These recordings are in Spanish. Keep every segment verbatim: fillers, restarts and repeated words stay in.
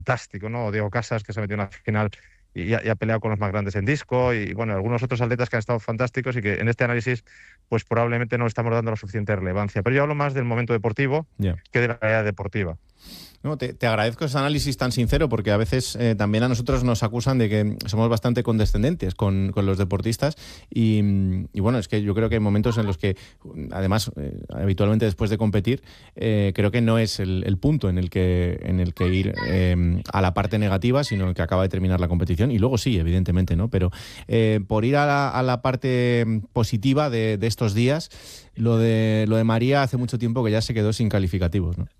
fantástico, ¿no? O Diego Casas, que se metió en la final y ha, y ha peleado con los más grandes en disco, y bueno, algunos otros atletas que han estado fantásticos y que en este análisis pues probablemente no le estamos dando la suficiente relevancia. Pero yo hablo más del momento deportivo Yeah. que de la realidad deportiva. No, te, te agradezco ese análisis tan sincero, porque a veces eh, también a nosotros nos acusan de que somos bastante condescendentes con, con los deportistas y, y bueno, es que yo creo que hay momentos en los que, además, eh, habitualmente después de competir, eh, creo que no es el, el punto en el que, en el que ir eh, a la parte negativa, sino el que acaba de terminar la competición, y luego sí, evidentemente, ¿no? Pero eh, por ir a la, a la parte positiva de, de estos días, lo de, lo de María hace mucho tiempo que ya se quedó sin calificativos, ¿no?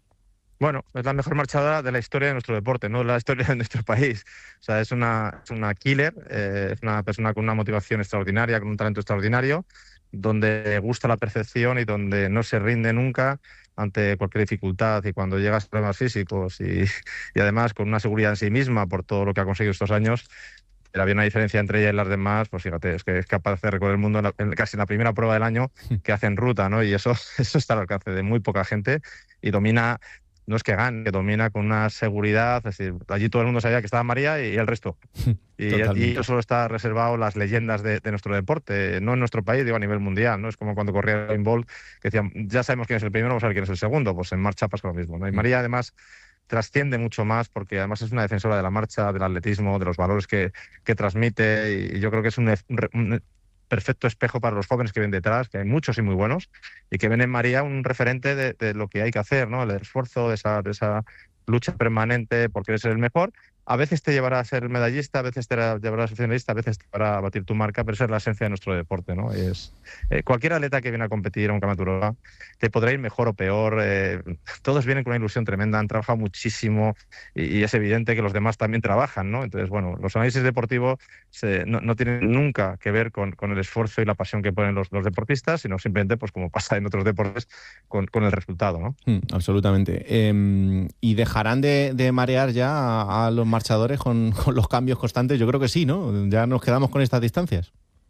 Bueno, es la mejor marchadora de la historia de nuestro deporte, no de la historia de nuestro país. O sea, es una, es una killer, eh, es una persona con una motivación extraordinaria, con un talento extraordinario, donde le gusta la perfección y donde no se rinde nunca ante cualquier dificultad, y cuando llega a problemas físicos y, y además con una seguridad en sí misma por todo lo que ha conseguido estos años. Pero había una diferencia entre ella y las demás, pues fíjate, es que es capaz de recorrer el mundo en la, en, casi en la primera prueba del año que hace en ruta, ¿no? Y eso, eso está al alcance de muy poca gente, y domina. No es que gane, que domina con una seguridad, es decir, allí todo el mundo sabía que estaba María y, y el resto. Y, y eso solo está reservado a las leyendas de, de nuestro deporte, no en nuestro país, digo a nivel mundial, ¿no? Es como cuando corría Usain Bolt, que decían, ya sabemos quién es el primero, vamos a ver quién es el segundo. Pues en marcha pasa lo mismo, ¿no? Y María además trasciende mucho más, porque además es una defensora de la marcha, del atletismo, de los valores que, que transmite, y yo creo que es un, un, un perfecto espejo para los jóvenes que ven detrás, que hay muchos y muy buenos, y que ven en María un referente de, de lo que hay que hacer, ¿no? El esfuerzo, de esa, de esa lucha permanente por querer ser el mejor. A veces te llevará a ser medallista, a veces te llevará a ser finalista, a veces te llevará a batir tu marca, pero esa es la esencia de nuestro deporte, ¿no? Es, eh, cualquier atleta que viene a competir a un campeonato de Europa, te podrá ir mejor o peor, eh, todos vienen con una ilusión tremenda, han trabajado muchísimo, y, y es evidente que los demás también trabajan, ¿no? Entonces, bueno, los análisis deportivos se, no, no tienen nunca que ver con, con el esfuerzo y la pasión que ponen los, los deportistas, sino simplemente, pues como pasa en otros deportes, con, con el resultado, ¿no? Mm, absolutamente. Eh, ¿Y dejarán de, de marear ya a, a los marchadores con, con los cambios constantes? Yo creo que sí, ¿no? Ya nos quedamos con estas distancias.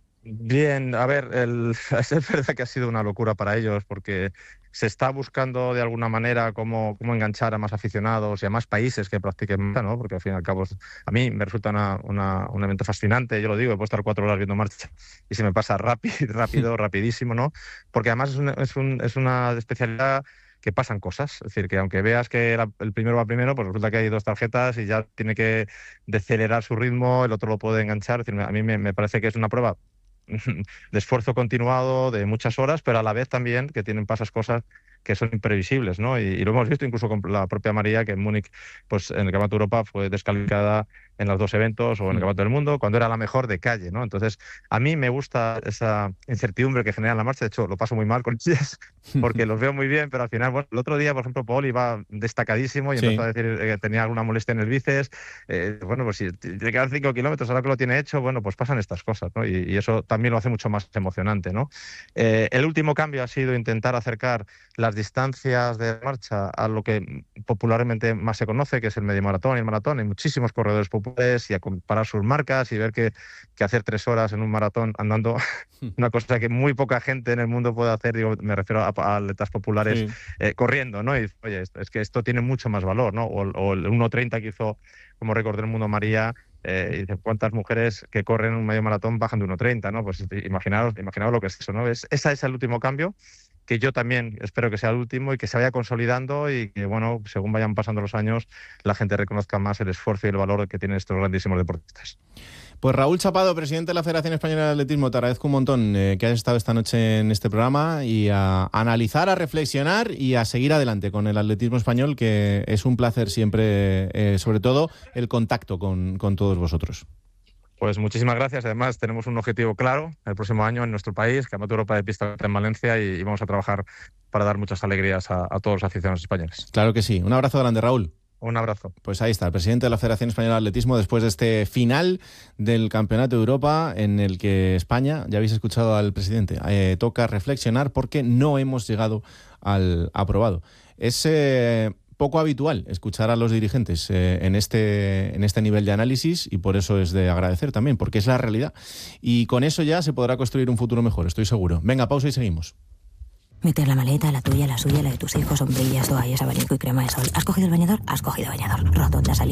Bien, a ver, el, es verdad que ha sido una locura para ellos, porque se está buscando de alguna manera cómo, cómo enganchar a más aficionados y a más países que practiquen, ¿no? Porque al fin y al cabo a mí me resulta una, una, un evento fascinante. Yo lo digo, puedo estar cuatro horas viendo marcha y se me pasa rápido, rápido, rapidísimo, ¿no? Porque además es, un, es, un, es una especialidad que pasan cosas, es decir, que aunque veas que la, el primero va primero, pues resulta que hay dos tarjetas y ya tiene que decelerar su ritmo, el otro lo puede enganchar. Es decir, a mí me, me parece que es una prueba de esfuerzo continuado, de muchas horas, pero a la vez también que tienen pasas cosas que son imprevisibles, ¿no? Y, y lo hemos visto incluso con la propia María, que en Múnich, pues en el Campeonato de Europa fue descalificada en los dos eventos, o en el Campeonato del Mundo, cuando era la mejor de calle, ¿no? Entonces, a mí me gusta esa incertidumbre que genera la marcha. De hecho, lo paso muy mal con ellos, porque los veo muy bien, pero al final, bueno, el otro día, por ejemplo, Paul iba destacadísimo y sí. empezó a decir que tenía alguna molestia en el bíceps. Eh, bueno, pues si le quedan cinco kilómetros, ahora que lo tiene hecho, bueno, pues pasan estas cosas, ¿no? Y, y eso también lo hace mucho más emocionante, ¿no? Eh, el último cambio ha sido intentar acercar las distancias de marcha a lo que popularmente más se conoce, que es el medio maratón y el maratón. Hay muchísimos corredores populares, y a comparar sus marcas y ver que, que hacer tres horas en un maratón andando, una cosa que muy poca gente en el mundo puede hacer, digo, me refiero a, a atletas populares, sí. eh, corriendo, ¿no? Y oye, esto, es que esto tiene mucho más valor, ¿no? O, o el uno treinta que hizo como récord del mundo María. Eh, y dice, ¿cuántas mujeres que corren un medio maratón bajan de uno treinta, ¿no? Pues imaginaos, imaginaos lo que es eso, ¿no? Es, ese es el último cambio, que yo también espero que sea el último y que se vaya consolidando, y que, bueno, según vayan pasando los años, la gente reconozca más el esfuerzo y el valor que tienen estos grandísimos deportistas. Pues Raúl Chapado, presidente de la Federación Española de Atletismo, te agradezco un montón eh, que hayas estado esta noche en este programa, y a analizar, a reflexionar y a seguir adelante con el atletismo español, que es un placer siempre, eh, sobre todo el contacto con, con todos vosotros. Pues muchísimas gracias. Además, tenemos un objetivo claro el próximo año en nuestro país, Campeonato de Europa de Pista en Valencia, y, y vamos a trabajar para dar muchas alegrías a, a todos los aficionados españoles. Claro que sí. Un abrazo grande, Raúl. Un abrazo. Pues ahí está, el presidente de la Federación Española de Atletismo, después de este final del Campeonato de Europa, en el que España, ya habéis escuchado al presidente, eh, toca reflexionar porque no hemos llegado al aprobado. Es eh, poco habitual escuchar a los dirigentes eh, en, este, en este nivel de análisis, y por eso es de agradecer también, porque es la realidad. Y con eso ya se podrá construir un futuro mejor, estoy seguro. Venga, pausa y seguimos. Meter la maleta, la tuya, la suya, la de tus hijos, sombrillas, toallas, abanico y crema de sol. ¿Has cogido el bañador? Has cogido bañador. Rotonda salida.